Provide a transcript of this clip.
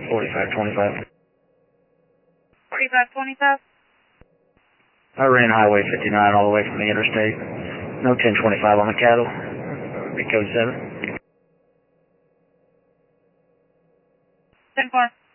4525. 4525. I ran Highway 59 all the way from the interstate. No 1025 on the cattle. Be code 7. 10-4.